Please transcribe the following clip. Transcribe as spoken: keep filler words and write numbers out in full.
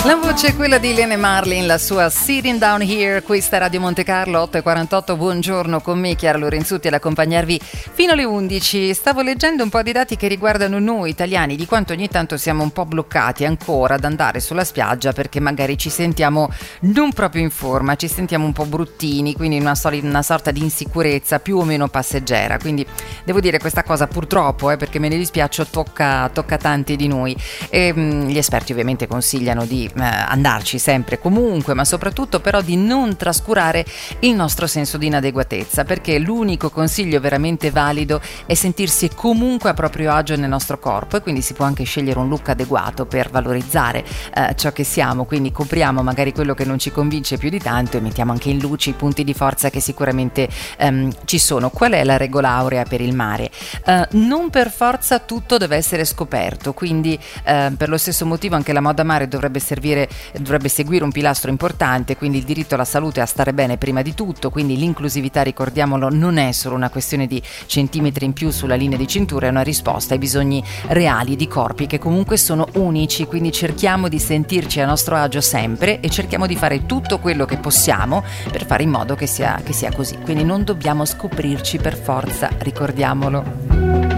La voce è quella di Lene Marlin, la sua Sitting Down Here. Questa è Radio Monte Carlo, otto e quarantotto. Buongiorno, con me Chiara Lorenzutti ad accompagnarvi fino alle undici. Stavo leggendo un po' di dati che riguardano noi italiani, di quanto ogni tanto siamo un po' bloccati ancora ad andare sulla spiaggia perché magari ci sentiamo non proprio in forma, ci sentiamo un po' bruttini, quindi una, soli- una sorta di insicurezza più o meno passeggera. Quindi devo dire questa cosa purtroppo, eh, perché me ne dispiaccio, tocca, tocca a tanti di noi. E, mh, gli esperti ovviamente consigliano di Eh, andarci sempre comunque, ma soprattutto però di non trascurare il nostro senso di inadeguatezza, perché l'unico consiglio veramente valido è sentirsi comunque a proprio agio nel nostro corpo, e quindi si può anche scegliere un look adeguato per valorizzare eh, ciò che siamo. Quindi copriamo magari quello che non ci convince più di tanto e mettiamo anche in luce i punti di forza che sicuramente ehm, ci sono. Qual è la regola aurea per il mare? Eh, non per forza tutto deve essere scoperto, quindi eh, per lo stesso motivo anche la moda mare dovrebbe servire dovrebbe seguire un pilastro importante, quindi il diritto alla salute e a stare bene prima di tutto. Quindi l'inclusività, ricordiamolo, non è solo una questione di centimetri in più sulla linea di cintura, è una risposta ai bisogni reali di corpi che comunque sono unici. Quindi cerchiamo di sentirci a nostro agio sempre e cerchiamo di fare tutto quello che possiamo per fare in modo che sia, che sia così. Quindi non dobbiamo scoprirci per forza, ricordiamolo.